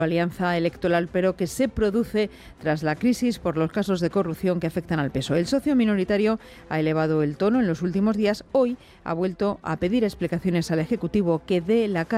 alianza electoral, pero que se produce tras la crisis por los casos de corrupción que afectan al PSOE. El socio minoritario ha elevado el tono en los últimos días. Hoy ha vuelto a pedir explicaciones al Ejecutivo que dé la cara